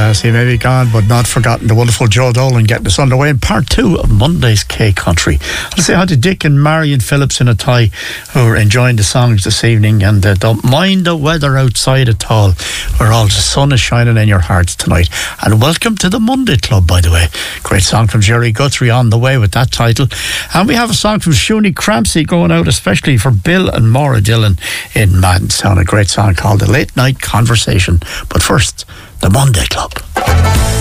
Yes, he may be gone, but not forgotten. The wonderful Joe Dolan getting us underway in part 2 of Monday's K-Country. I'll say hi to Dick and Marion Phillips in Athy, who are enjoying the songs this evening and don't mind the weather outside at all. Where all the sun is shining in your hearts tonight. And welcome to the Monday Club, by the way. Great song from Jerry Guthrie on the way with that title. And we have a song from Shuni Crampsey going out especially for Bill and Maura Dillon in Maddenstown. A great song called The Late Night Conversation. But first, the Monday Club.